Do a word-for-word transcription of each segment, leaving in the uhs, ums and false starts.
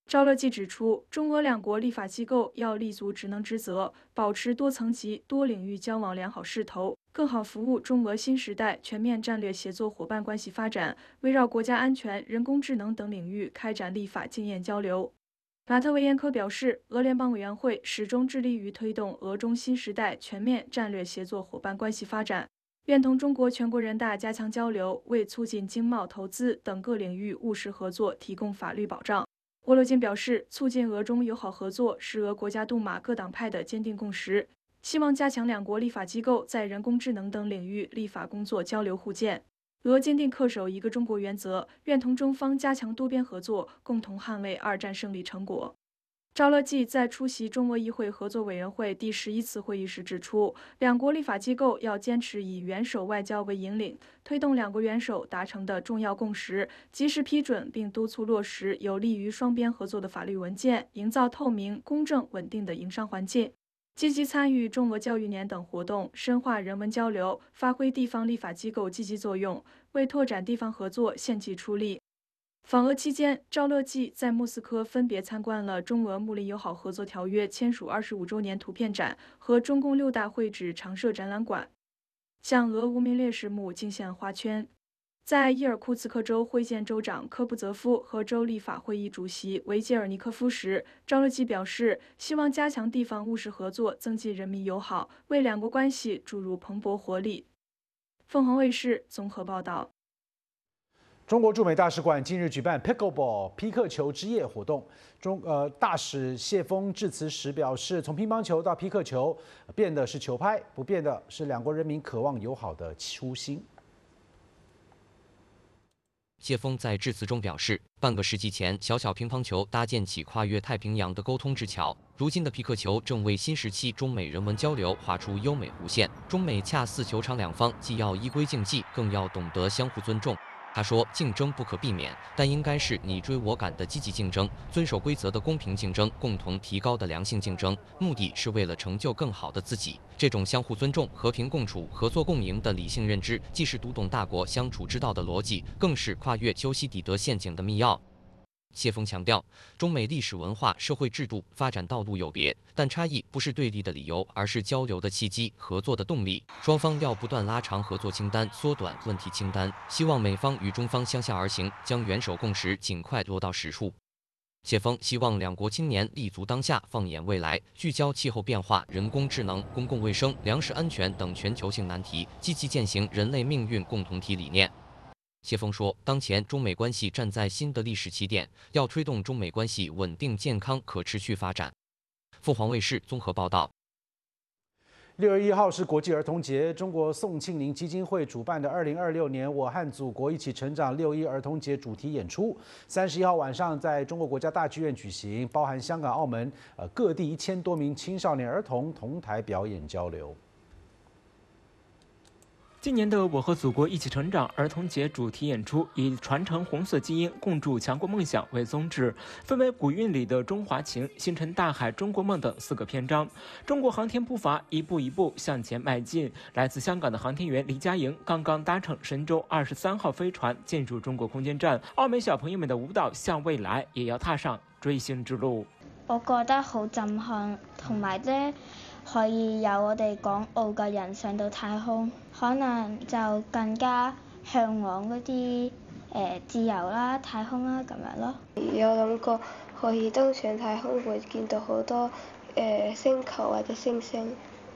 赵乐际指出，中俄两国立法机构要立足职能职责，保持多层级、多领域交往良好势头，更好服务中俄新时代全面战略协作伙伴关系发展，围绕国家安全、人工智能等领域开展立法经验交流。马特维延科表示，俄联邦委员会始终致力于推动俄中新时代全面战略协作伙伴关系发展，愿同中国全国人大加强交流，为促进经贸、投资等各领域务实合作提供法律保障。沃洛金表示，促进俄中友好合作是俄国家杜马各党派的坚定共识，希望加强两国立法机构在人工智能等领域立法工作交流互鉴。俄坚定恪守一个中国原则，愿同中方加强多边合作，共同捍卫二战胜利成果。赵乐际在出席中俄议会合作委员会第十一次会议时指出，两国立法机构要坚持以元首外交为引领，推动两国元首达成的重要共识，及时批准并督促落实有利于双边合作的法律文件，营造透明、公正、稳定的营商环境。积极参与中俄教育年等活动，深化人文交流，发挥地方立法机构积极作用，为拓展地方合作献计出力。访俄期间，赵乐际在莫斯科分别参观了中俄睦邻友好合作条约签署二十五周年图片展和中共六大会址常设展览馆，向俄无名烈士墓敬献花圈。在伊尔库茨克州会见州长科布泽夫和州立法会议主席维杰尔尼科夫时，赵乐际表示，希望加强地方务实合作，增进人民友好，为两国关系注入蓬勃活力。凤凰卫视综合报道。 中国驻美大使馆近日举办 Pickleball 匹克球之夜活动，中呃大使谢锋致辞时表示，从乒乓球到匹克球，变的是球拍，不变的是两国人民渴望友好的初心。 谢锋在致辞中表示，半个世纪前，小小乒乓球搭建起跨越太平洋的沟通之桥，如今的匹克球正为新时期中美人文交流画出优美弧线。中美恰似球场两方，既要依规竞技，更要懂得相互尊重。他说，竞争不可避免，但应该是你追我赶的积极竞争，遵守规则的公平竞争，共同提高的良性竞争，目的是为了成就更好的自己。这种相互尊重、和平共处、合作共赢的理性认知，既是读懂大国相处之道的逻辑，更是跨越修昔底德陷阱的密钥。谢锋强调，中美历史文化、社会制度发展道路有别，但差异不是对立的理由，而是交流的契机、合作的动力。双方要不断拉长合作清单，缩短问题清单。希望美方与中方相向而行，将元首共识尽快落到实处。谢锋希望两国青年立足当下，放眼未来，聚焦气候变化、人工智能、公共卫生、粮食安全等全球性难题，积极践行人类命运共同体理念。谢锋说，当前中美关系站在新的历史起点，要推动中美关系稳定、健康、可持续发展。凤凰卫视综合报道。 六月一号是国际儿童节，中国宋庆龄基金会主办的二零二六年“我和祖国一起成长”六一儿童节主题演出，三十一号晚上在中国国家大剧院举行，包含香港、澳门呃各地一千多名青少年儿童同台表演交流。 今年的“我和祖国一起成长”儿童节主题演出以传承红色基因、共筑强国梦想为宗旨，分为古韵里的中华情、星辰大海中国梦等四个篇章。中国航天步伐一步一步向前迈进。来自香港的航天员李佳莹刚刚搭乘神舟二十三号飛船进入中国空间站，澳门小朋友们的舞蹈向未來也要踏上追星之路。 我覺得好震撼，同埋咧可以有我哋港澳嘅人上到太空，可能就更加向往嗰啲誒自由啦、太空啦咁樣咯。 有諗過可以登上太空，會見到好多誒、呃、星球或者星星。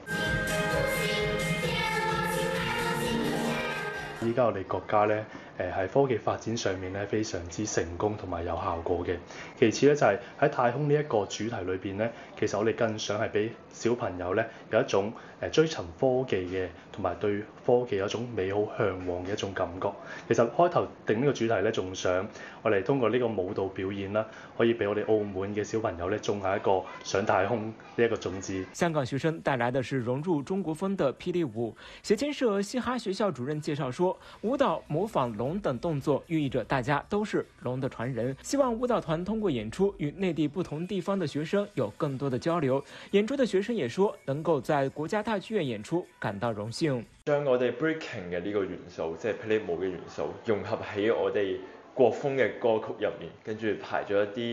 依家我哋國家咧，誒喺科技發展上面咧非常之成功同埋有效果嘅。其次咧就係喺太空呢一個主題裏邊咧，其實我哋更想係俾小朋友咧有一種誒追尋科技嘅，同埋對科技有一種美好向往嘅一種感覺。其實開頭定呢個主題咧，仲想我哋通過呢個舞蹈表演啦，可以俾我哋澳門嘅小朋友咧種下一個上太空呢一個種子。 香港學生帶來的是融入中國風的霹靂舞。協進社嘻哈學校主任介紹說，舞蹈模仿龍等動作寓意着大家都是龍的傳人，希望舞蹈團通過演出與內地不同地方的學生有更多的交流。演出的學生也說，能夠在國家大劇院演出感到榮幸。 將我哋 breaking 嘅呢個元素，即係霹靂舞嘅元素，融合喺我哋國風嘅歌曲入面，跟住排咗一啲